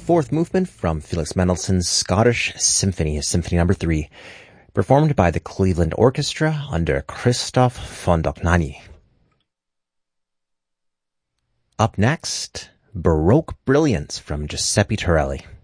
fourth movement from Felix Mendelssohn's Scottish Symphony, Symphony No. 3, performed by the Cleveland Orchestra under Christoph von Dohnanyi. Up next, Baroque Brilliance from Giuseppe Torelli.